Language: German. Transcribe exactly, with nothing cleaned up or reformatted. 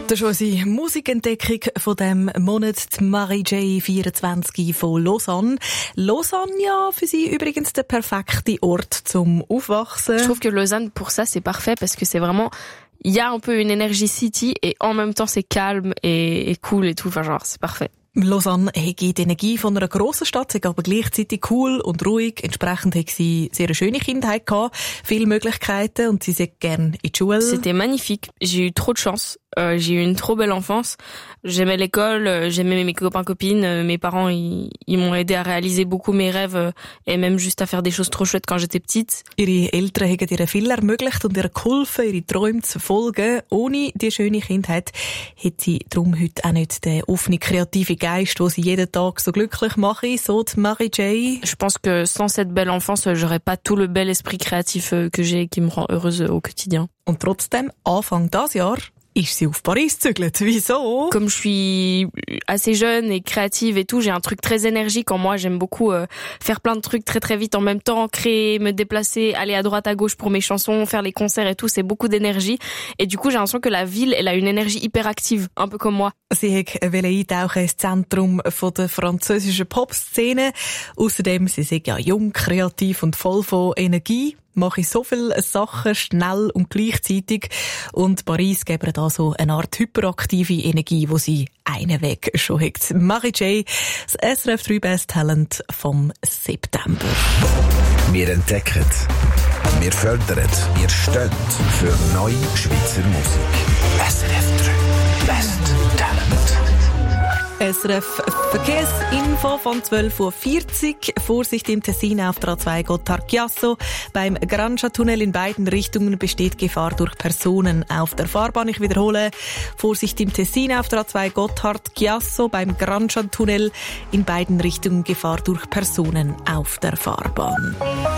Das ist unsere Musikentdeckung von diesem Monat, die Marie J. vierundzwanzig von Lausanne. Lausanne, ja, für sie übrigens der perfekte Ort zum Aufwachsen. Je trouve que Lausanne, pour ça, c'est parfait parce que c'est vraiment... Il y a un peu une énergie city et en même temps c'est calme et, et cool et tout. Enfin, genre, c'est parfait. Lausanne hat die Energie von einer grossen Stadt, ist aber gleichzeitig cool und ruhig. Entsprechend hat sie sehr eine schöne Kindheit gehabt, viele Möglichkeiten und sie sehr gerne in die Schule. C'était magnifique. J'ai eu trop de chance. Euh, j'ai eu une trop belle enfance. J'aimais l'école, euh, j'aimais mes copains copines. Euh, mes parents, ils, ils m'ont aidé à réaliser beaucoup mes rêves euh, et même juste à faire des choses trop chouettes quand j'étais petite. Ihre Eltern haben ihr viel ermöglicht und ihr geholfen, ihre Träume zu verfolgen. Ohne die schöne Kindheit hätte sie darum heute auch nicht den offenen, kreativen Geist, den sie jeden Tag so glücklich mache, so die Marie J. Je pense que sans cette belle enfance, j'aurais pas tout le bel esprit créatif que j'ai qui me rend heureuse au quotidien. Und trotzdem, Anfang dieses Jahr ist sie auf Paris gezügelt. Wieso? Comme je suis assez jeune et créative et tout, j'ai un truc très énergique en moi. J'aime beaucoup euh, faire plein de trucs très très vite en même temps, créer, me déplacer, aller à droite à gauche pour mes chansons, faire les concerts et tout. C'est beaucoup d'énergie. Et du coup, j'ai l'impression que la ville, elle a une énergie hyperactive, un peu comme moi. Sie wollte eintauchen ins Zentrum von der französischen Popszene. Außerdem, sie sind ja jung, kreativ und voll von Energie. Mache ich so viele Sachen schnell und gleichzeitig. Und Paris gibt ihr da so eine Art hyperaktive Energie, die sie einen Weg schon hat. Marie J., das S R F drei Best Talent vom September. Wir entdecken, wir fördern, wir stehen für neue Schweizer Musik. S R F drei Best Talent. S R F Verkehrsinfo von zwölf Uhr vierzig. Vorsicht im Tessin auf der A zwei Gotthard-Chiasso. Beim Grancia-Tunnel in beiden Richtungen besteht Gefahr durch Personen auf der Fahrbahn. Ich wiederhole. Vorsicht im Tessin auf der A zwei Gotthard-Chiasso. Beim Grancia-Tunnel in beiden Richtungen Gefahr durch Personen auf der Fahrbahn.